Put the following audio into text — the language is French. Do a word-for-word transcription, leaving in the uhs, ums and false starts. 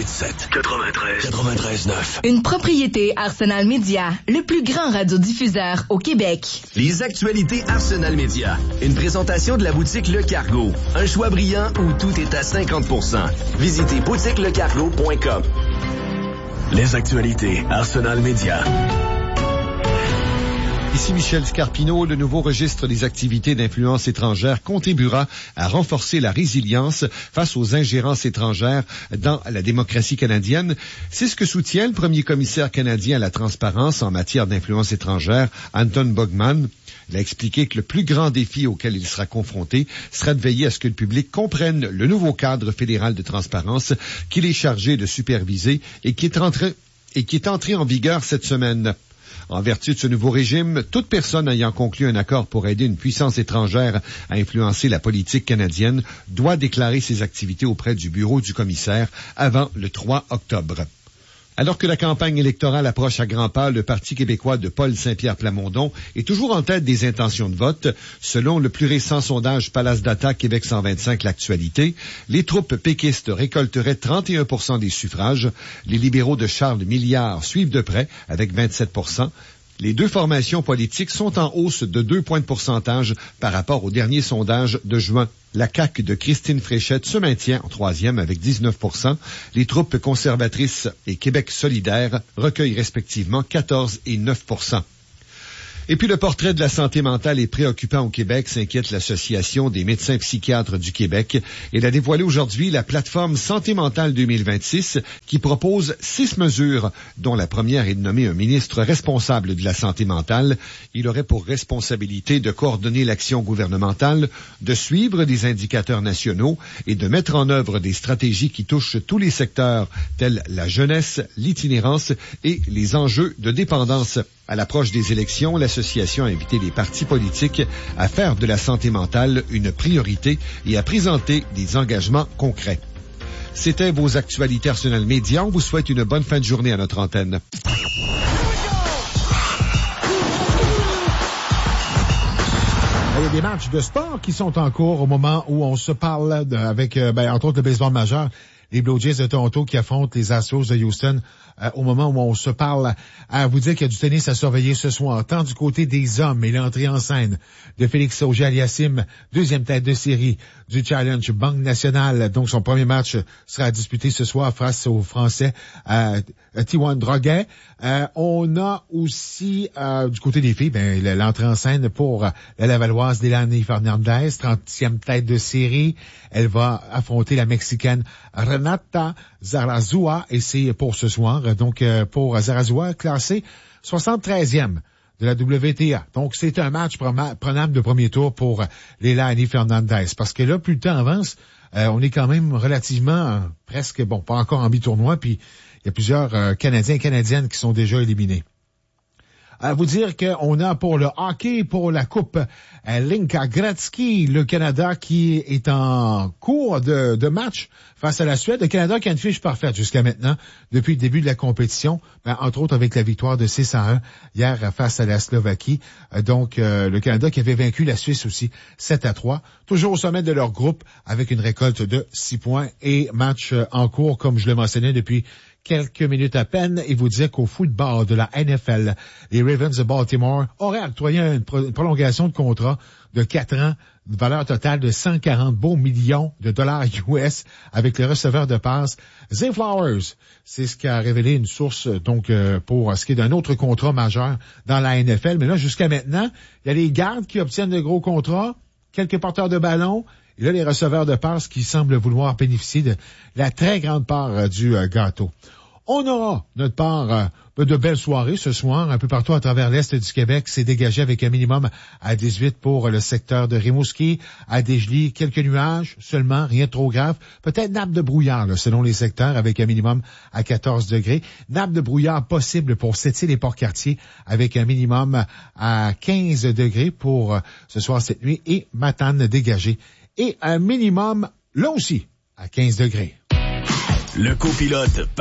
huit sept quatre-vingt-treize quatre-vingt-treize neuf. Une propriété Arsenal Média, le plus grand radiodiffuseur au Québec. Les actualités Arsenal Média. Une présentation de la boutique Le Cargo. Un choix brillant où tout est à cinquante pour cent. Visitez boutique le cargo point com. Les actualités Arsenal Média. Ici Michel Scarpino. Le nouveau registre des activités d'influence étrangère contribuera à renforcer la résilience face aux ingérences étrangères dans la démocratie canadienne. C'est ce que soutient le premier commissaire canadien à la transparence en matière d'influence étrangère, Anton Bogman. Il a expliqué que le plus grand défi auquel il sera confronté sera de veiller à ce que le public comprenne le nouveau cadre fédéral de transparence qu'il est chargé de superviser et qui est entré, et qui est entré en vigueur cette semaine. En vertu de ce nouveau régime, toute personne ayant conclu un accord pour aider une puissance étrangère à influencer la politique canadienne doit déclarer ses activités auprès du bureau du commissaire avant le trois octobre. Alors que la campagne électorale approche à grands pas, le Parti québécois de Paul Saint-Pierre Plamondon est toujours en tête des intentions de vote. Selon le plus récent sondage Palace Data Québec cent vingt-cinq, l'actualité, les troupes péquistes récolteraient trente et un pour cent des suffrages. Les libéraux de Charles Milliard suivent de près avec vingt-sept pour cent. Les deux formations politiques sont en hausse de deux points de pourcentage par rapport au dernier sondage de juin. La C A Q de Christine Fréchette se maintient en troisième avec dix-neuf pour cent. Les troupes conservatrices et Québec solidaire recueillent respectivement quatorze et neuf pour cent. Et puis le portrait de la santé mentale est préoccupant au Québec, s'inquiète l'Association des médecins psychiatres du Québec. Elle a dévoilé aujourd'hui la plateforme Santé mentale deux mille vingt-six qui propose six mesures, dont la première est de nommer un ministre responsable de la santé mentale. Il aurait pour responsabilité de coordonner l'action gouvernementale, de suivre des indicateurs nationaux et de mettre en œuvre des stratégies qui touchent tous les secteurs, tels la jeunesse, l'itinérance et les enjeux de dépendance. À l'approche des élections, l'association a invité les partis politiques à faire de la santé mentale une priorité et à présenter des engagements concrets. C'était vos actualités Arsenal Média. On vous souhaite une bonne fin de journée à notre antenne. Il y a des matchs de sport qui sont en cours au moment où on se parle de, avec, ben, entre autres, le baseball majeur. Les Blue Jays de Toronto qui affrontent les Astros de Houston euh, au moment où on se parle. À vous dire qu'il y a du tennis à surveiller ce soir, tant du côté des hommes et l'entrée en scène de Félix Auger-Aliassime, deuxième tête de série du Challenge Banque Nationale. Donc son premier match sera disputé ce soir face aux Français euh, Tiwan Droguet. Euh, on a aussi euh, du côté des filles, ben, l'entrée en scène pour la Lavalloise Delaney Fernandez, trentième tête de série. Elle va affronter la Mexicaine Renata Zarazua et c'est pour ce soir. Donc, euh, pour Zarazua, classée soixante-treizième de la W T A. Donc, c'est un match prenable de premier tour pour Leilani Fernandez. Parce que là, plus le temps avance, euh, on est quand même relativement, euh, presque, bon, pas encore en mi-tournoi, puis il y a plusieurs euh, Canadiens et Canadiennes qui sont déjà éliminés. À vous dire qu'on a pour le hockey, pour la Coupe Linka Gretzky, le Canada qui est en cours de, de match face à la Suède. Le Canada qui a une fiche parfaite jusqu'à maintenant, depuis le début de la compétition, ben, entre autres avec la victoire de six à un hier face à la Slovaquie. Donc, euh, le Canada qui avait vaincu la Suisse aussi sept à trois. Toujours au sommet de leur groupe avec une récolte de six points et match en cours, comme je le mentionnais depuis quelques minutes à peine, et vous dire qu'au football de la N F L, les Ravens de Baltimore auraient octroyé une, pro- une prolongation de contrat de quatre ans, de valeur totale de cent quarante beaux millions de dollars U S avec le receveur de passe Zay Flowers. C'est ce qu'a révélé une source donc euh, pour ce qui est d'un autre contrat majeur dans la N F L. Mais là, jusqu'à maintenant, il y a les gardes qui obtiennent de gros contrats, quelques porteurs de ballon, et là, les receveurs de passe qui semblent vouloir bénéficier de la très grande part euh, du euh, gâteau. On aura notre part euh, de belles soirées ce soir, un peu partout à travers l'Est du Québec. C'est dégagé avec un minimum à dix-huit pour le secteur de Rimouski. À Desjely, quelques nuages seulement, rien de trop grave. Peut-être nappe de brouillard, là, selon les secteurs, avec un minimum à quatorze degrés. Nappe de brouillard possible pour Sept-Îles et Port-Cartier, avec un minimum à quinze degrés pour euh, ce soir, cette nuit, et Matane dégagé. Et un minimum, là aussi, à quinze degrés. Le copilote